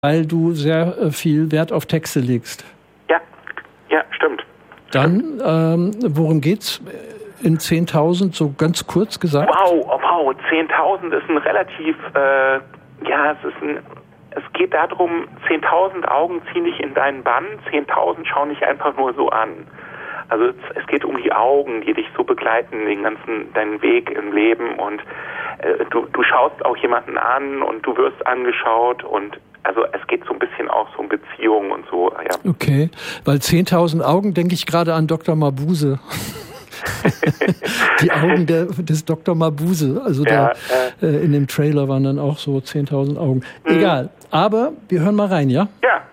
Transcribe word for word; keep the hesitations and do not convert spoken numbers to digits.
weil du sehr äh, viel Wert auf Texte legst. Ja, ja, stimmt. Dann, ähm, worum geht's in zehntausend, so ganz kurz gesagt? Wow, oh, wow, zehntausend ist ein relativ, äh, ja, es ist ein, es geht darum, zehntausend Augen ziehen dich in deinen Bann, zehntausend schauen dich einfach nur so an. Also es, es geht um die Augen, die dich so begleiten, den ganzen, deinen Weg im Leben, und äh, du, du schaust auch jemanden an und du wirst angeschaut, und also es geht so ein bisschen auch so um Beziehungen und so, ja. Okay, weil zehntausend Augen, denke ich gerade an Doktor Mabuse. Die Augen der, des Doktor Mabuse, also ja, der, äh, in dem Trailer waren dann auch so zehntausend Augen. Egal, aber wir hören mal rein, ja? Ja.